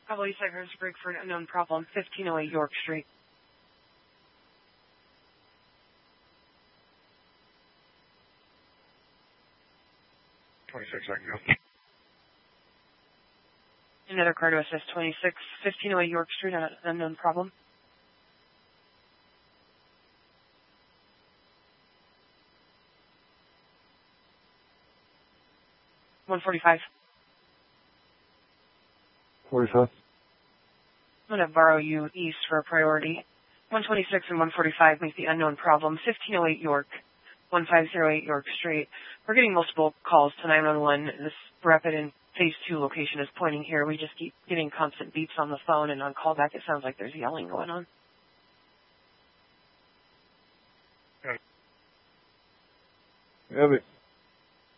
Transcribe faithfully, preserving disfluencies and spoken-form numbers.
Probably Cypress break for an unknown problem, fifteen oh eight York Street. twenty-six, I can go. Another car to assist, twenty-six, fifteen oh eight York Street, an unknown problem. one forty-five. forty-five. I'm going to borrow you east for a priority. one twenty-six and one forty-five make the unknown problem, fifteen oh eight York, one five oh eight York Street. We're getting multiple calls to nine one one. This rapid in phase two location is pointing here. We just keep getting constant beeps on the phone, and on callback it sounds like there's yelling going on. Have it.